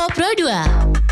Pro 2.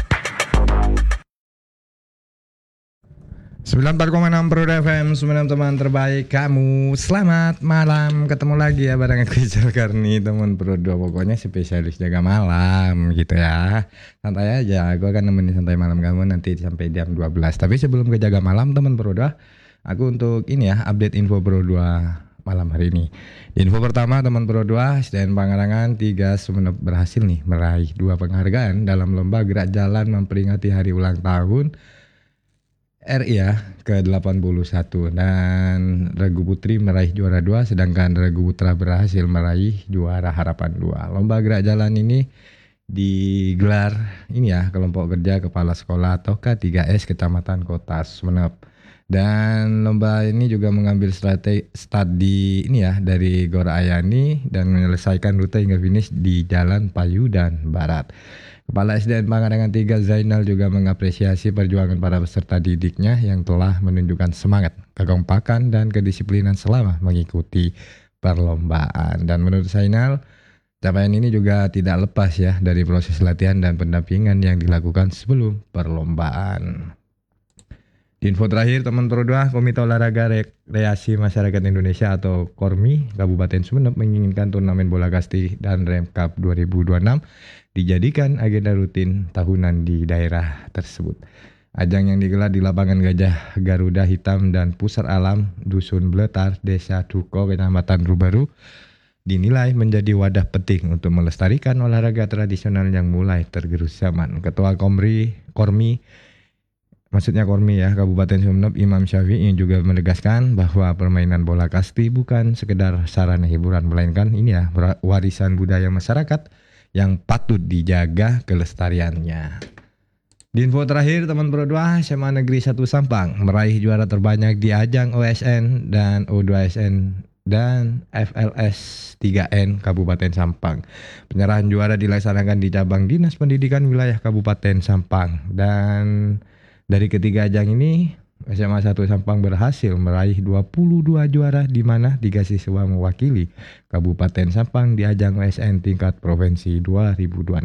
94,6 Pro FM, semua teman terbaik kamu. Selamat malam, ketemu lagi ya bareng aku Ical Karni, teman Pro 2. Pokoknya spesialis jaga malam gitu ya. Santai aja, aku akan nemenin santai malam kamu nanti sampai jam 12. Tapi sebelum ke jaga malam teman Pro 2, aku untuk ini ya, update info Pro 2 malam hari ini. Info pertama teman Pro 2, SDN Pangarangan 3 Sumeneb berhasil nih meraih 2 penghargaan dalam lomba gerak jalan memperingati hari ulang tahun RI ya ke-81, dan Regu Putri meraih juara 2 sedangkan Regu Putra berhasil meraih juara harapan 2. Lomba gerak jalan ini digelar ini ya kelompok kerja kepala sekolah atau K3S Kecamatan Kota Sumeneb. Dan lomba ini juga mengambil start di ini ya dari Gor Ayani dan menyelesaikan rute hingga finish di Jalan Payudan Barat. Kepala SDN Pangarangan 3 Zainal juga mengapresiasi perjuangan para peserta didiknya yang telah menunjukkan semangat, kekompakan, dan kedisiplinan selama mengikuti perlombaan. Dan menurut Zainal, capaian ini juga tidak lepas ya dari proses latihan dan pendampingan yang dilakukan sebelum perlombaan. Di info terakhir teman Pro 2, Komite Olahraga Rekreasi Masyarakat Indonesia atau KORMI Kabupaten Sumeneb menginginkan turnamen bola kasti dan Rem Cup 2026 dijadikan agenda rutin tahunan di daerah tersebut. Ajang yang digelar di lapangan Gajah Garuda Hitam dan Pusar Alam Dusun Bletar, Desa Duko, Kecamatan Rubaru dinilai menjadi wadah penting untuk melestarikan olahraga tradisional yang mulai tergerus zaman. Ketua KORMI ya Kabupaten Sumeneb Imam Syafi'i juga menegaskan bahwa permainan bola kasti bukan sekedar sarana hiburan melainkan ini ya warisan budaya masyarakat yang patut dijaga kelestariannya. Di info terakhir teman Pro 2, SMA Negeri 1 Sampang meraih juara terbanyak di ajang OSN dan O2SN dan FLS 3N Kabupaten Sampang. Penyerahan juara dilaksanakan di cabang Dinas Pendidikan Wilayah Kabupaten Sampang, dan dari ketiga ajang ini SMA 1 Sampang berhasil meraih 22 juara di mana 3 siswa mewakili Kabupaten Sampang di ajang OSN tingkat provinsi 2026.